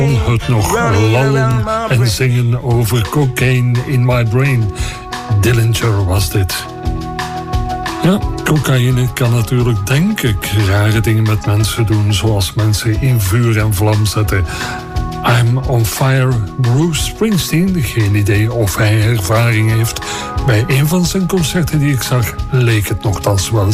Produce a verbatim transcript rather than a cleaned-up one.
Het nog lallen en zingen over cocaine in my brain. Dillinger was dit. Ja, cocaïne kan natuurlijk, denk ik, rare dingen met mensen doen, zoals mensen in vuur en vlam zetten. I'm on fire, Bruce Springsteen. Geen idee of hij ervaring heeft. Bij een van zijn concerten die ik zag, leek het nogthans wel